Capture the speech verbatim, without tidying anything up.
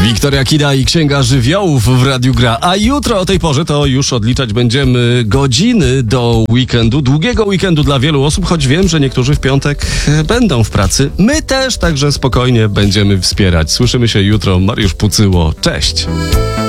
Wiktoria Kida i Księga Żywiołów w Radiu Gra. A jutro o tej porze to już odliczać będziemy godziny do weekendu. Długiego weekendu dla wielu osób, choć wiem, że niektórzy w piątek będą w pracy. My też, także spokojnie będziemy wspierać. Słyszymy się jutro. Mariusz Pucyło. Cześć.